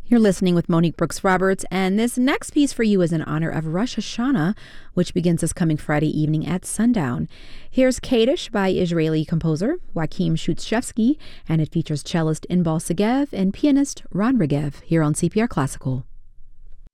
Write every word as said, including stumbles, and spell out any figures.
You're listening with Monique Brooks Roberts, and this next piece for you is in honor of Rosh Hashanah, which begins this coming Friday evening at sundown. Here's Kaddish by Israeli composer Joachim Shushevsky, and it features cellist Inbal Segev and pianist Ron Regev here on C P R Classical.